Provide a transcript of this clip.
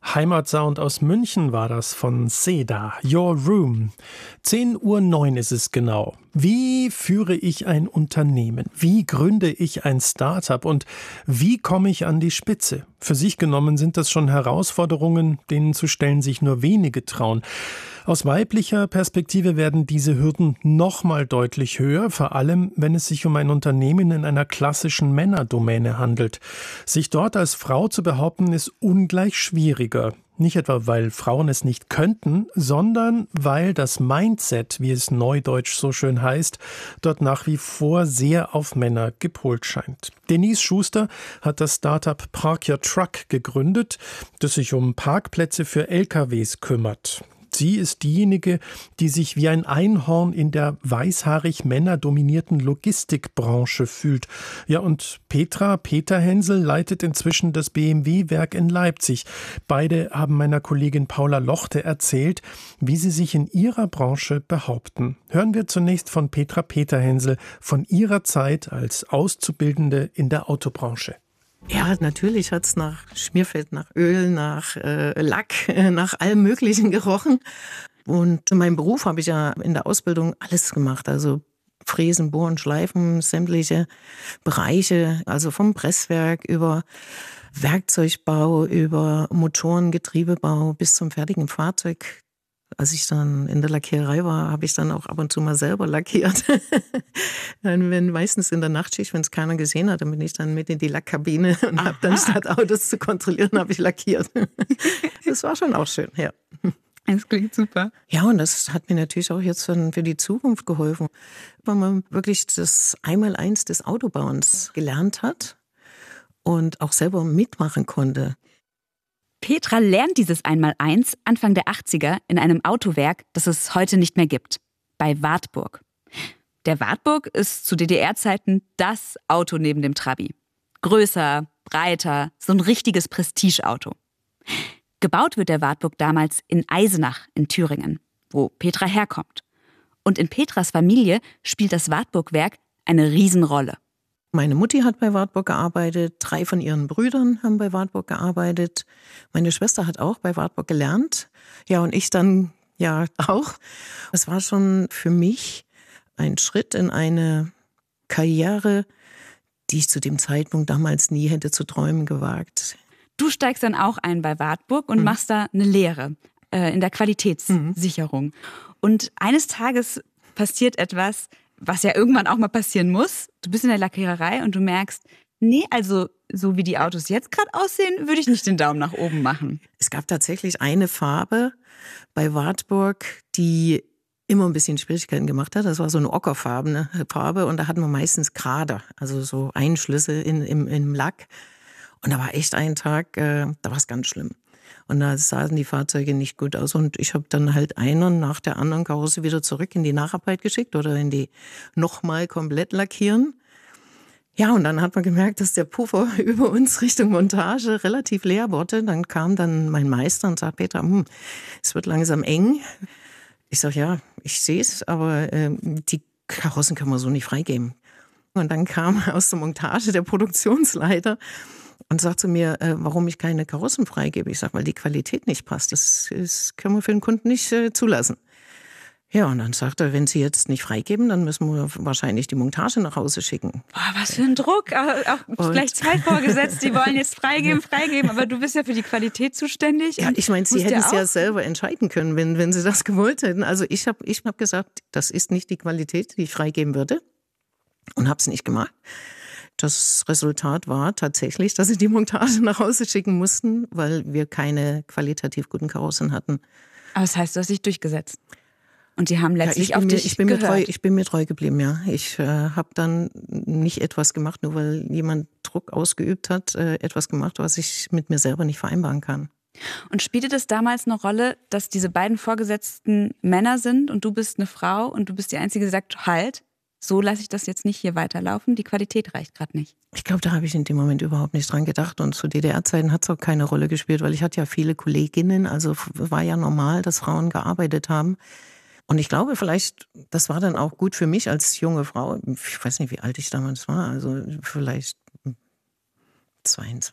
Heimatsound aus München war das von Seda, Your Room. 10:09 Uhr ist es genau. Wie führe ich ein Unternehmen? Wie gründe ich ein Start-up? Und wie komme ich an die Spitze? Für sich genommen sind das schon Herausforderungen, denen zu stellen sich nur wenige trauen. Aus weiblicher Perspektive werden diese Hürden nochmal deutlich höher, vor allem wenn es sich um ein Unternehmen in einer klassischen Männerdomäne handelt. Sich dort als Frau zu behaupten, ist ungleich schwieriger. Nicht etwa, weil Frauen es nicht könnten, sondern weil das Mindset, wie es neudeutsch so schön heißt, dort nach wie vor sehr auf Männer gepolt scheint. Denise Schuster hat das Startup Park Your Truck gegründet, das sich um Parkplätze für LKWs kümmert. Sie ist diejenige, die sich wie ein Einhorn in der weißhaarig männerdominierten Logistikbranche fühlt. Ja, und Petra Peterhensel leitet inzwischen das BMW-Werk in Leipzig. Beide haben meiner Kollegin Paula Lochte erzählt, wie sie sich in ihrer Branche behaupten. Hören wir zunächst von Petra Peterhensel von ihrer Zeit als Auszubildende in der Autobranche. Ja, natürlich hat's nach Schmierfett, nach Öl, nach Lack, nach allem Möglichen gerochen. Und in meinem Beruf habe ich ja in der Ausbildung alles gemacht. Also Fräsen, Bohren, Schleifen, sämtliche Bereiche. Also vom Presswerk über Werkzeugbau, über Motoren, Getriebebau bis zum fertigen Fahrzeug. Als ich dann in der Lackiererei war, habe ich dann auch ab und zu mal selber lackiert. Dann meistens in der Nachtschicht, wenn es keiner gesehen hat, dann bin ich dann mit in die Lackkabine und habe dann statt Autos zu kontrollieren, habe ich lackiert. Das war schon auch schön, ja. Das klingt super. Ja, und das hat mir natürlich auch jetzt für die Zukunft geholfen, weil man wirklich das Einmaleins des Autobauens gelernt hat und auch selber mitmachen konnte. Petra lernt dieses Einmaleins Anfang der 80er in einem Autowerk, das es heute nicht mehr gibt, bei Wartburg. Der Wartburg ist zu DDR-Zeiten das Auto neben dem Trabi. Größer, breiter, so ein richtiges Prestigeauto. Gebaut wird der Wartburg damals in Eisenach in Thüringen, wo Petra herkommt. Und in Petras Familie spielt das Wartburg-Werk eine Riesenrolle. Meine Mutti hat bei Wartburg gearbeitet, 3 von ihren Brüdern haben bei Wartburg gearbeitet. Meine Schwester hat auch bei Wartburg gelernt. Ja, und ich dann ja auch. Es war schon für mich ein Schritt in eine Karriere, die ich zu dem Zeitpunkt damals nie hätte zu träumen gewagt. Du steigst dann auch ein bei Wartburg und machst da eine Lehre in der Qualitätssicherung. Und eines Tages passiert etwas, was ja irgendwann auch mal passieren muss. Du bist in der Lackiererei und du merkst, nee, also so wie die Autos jetzt gerade aussehen, würde ich nicht den Daumen nach oben machen. Es gab tatsächlich eine Farbe bei Wartburg, die immer ein bisschen Schwierigkeiten gemacht hat. Das war so eine ockerfarbene Farbe und da hatten wir meistens Grader, also so Einschlüsse im Lack. Und da war echt ein Tag, da war es ganz schlimm. Und da sahen die Fahrzeuge nicht gut aus. Und ich habe dann halt einer nach der anderen Karosse wieder zurück in die Nacharbeit geschickt oder in die nochmal komplett lackieren. Ja, und dann hat man gemerkt, dass der Puffer über uns Richtung Montage relativ leer wurde. Dann kam dann mein Meister und sagt, Petra, es wird langsam eng. Ich sage, ja, ich sehe es, aber die Karossen kann man so nicht freigeben. Und dann kam aus der Montage der Produktionsleiter und sagt zu mir, warum ich keine Karossen freigebe. Ich sage, weil die Qualität nicht passt. Das können wir für den Kunden nicht zulassen. Ja, und dann sagt er, wenn Sie jetzt nicht freigeben, dann müssen wir wahrscheinlich die Montage nach Hause schicken. Boah, was für ein Druck. Auch gleich 2 vorgesetzt, die wollen jetzt freigeben. Aber du bist ja für die Qualität zuständig. Ja, ich meine, Sie hätten es ja selber entscheiden können, wenn Sie das gewollt hätten. Also ich hab gesagt, das ist nicht die Qualität, die ich freigeben würde. Und habe es nicht gemacht. Das Resultat war tatsächlich, dass sie die Montage nach Hause schicken mussten, weil wir keine qualitativ guten Karossen hatten. Aber das heißt, du hast dich durchgesetzt. Und die haben letztlich auf dich gehört. Ich bin mir treu geblieben, ja. Ich habe dann nicht etwas gemacht, nur weil jemand Druck ausgeübt hat, etwas gemacht, was ich mit mir selber nicht vereinbaren kann. Und spielte das damals eine Rolle, dass diese beiden Vorgesetzten Männer sind und du bist eine Frau und du bist die Einzige, die sagt, halt, so lasse ich das jetzt nicht hier weiterlaufen, die Qualität reicht gerade nicht. Ich glaube, da habe ich in dem Moment überhaupt nicht dran gedacht. Und zu DDR-Zeiten hat es auch keine Rolle gespielt, weil ich hatte ja viele Kolleginnen, also war ja normal, dass Frauen gearbeitet haben. Und ich glaube vielleicht, das war dann auch gut für mich als junge Frau. Ich weiß nicht, wie alt ich damals war, also vielleicht 22.